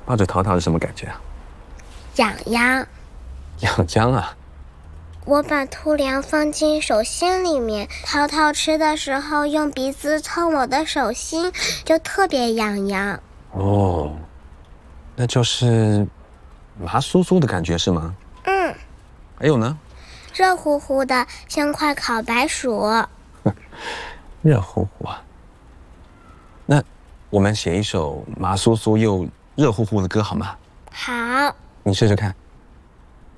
抱着淘淘是什么感觉啊？ 痒痒。 痒痒啊！ 我把兔粮放进手心里面，淘淘吃的时候用鼻子蹭我的手心，就特别痒痒。 哦，那就是麻酥酥的感觉是吗？ 嗯。 还有呢？ 热乎乎的，像块烤白薯。 热乎乎啊！那我们写一首麻酥酥又热乎乎的歌好吗？ 好。 你试试看。